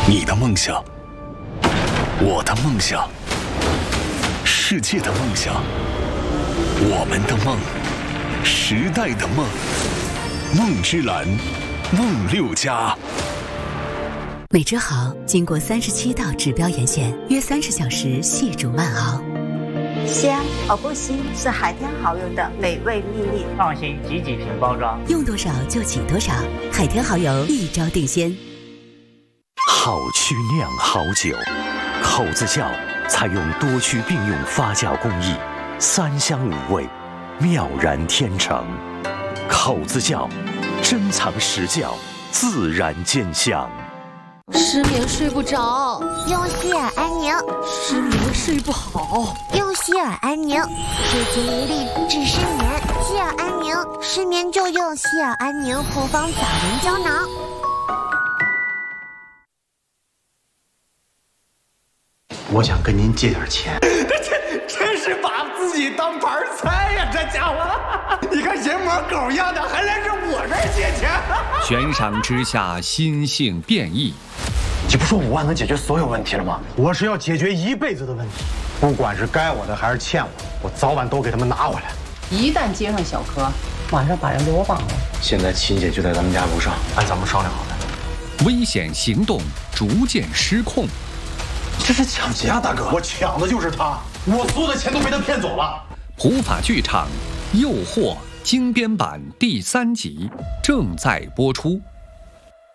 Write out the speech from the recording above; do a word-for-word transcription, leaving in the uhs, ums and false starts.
你的梦想，我的梦想，世界的梦想，我们的梦，时代的梦，梦之蓝，梦六家。 美之好经过三十七道指标严选，约三十小时细煮慢熬。 香而不腥是海天蚝油的美味秘密。 放心，挤几瓶包装， 用多少就挤多少。海天蚝油一招定鲜。 好曲酿好酒，口子窖采用多区并用发酵工艺，三香五味，妙然天成。口子窖珍藏实窖，自然见香。 失眠睡不着， 用希尔安宁； 失眠睡不好， 用希尔安宁。治精力力，治失眠，希尔安宁。失眠就用希尔安宁复方早眠胶囊。 我想跟您借点钱。 这真是把自己当盘菜呀，这家伙！你看人模狗样的，还来这我这儿借钱？ 悬赏之下，心性变异。 你不说五万能解决所有问题了吗？我是要解决一辈子的问题，不管是该我的还是欠我的，我早晚都给他们拿回来。 一旦接上小柯，马上把人给我绑了。 现在秦姐就在咱们家楼上，按咱们商量好的。 危险行动逐渐失控。 这是抢劫啊，大哥！我抢的就是他，我所有的钱都被他骗走了。 普法剧场《诱惑》精编版第三集正在播出。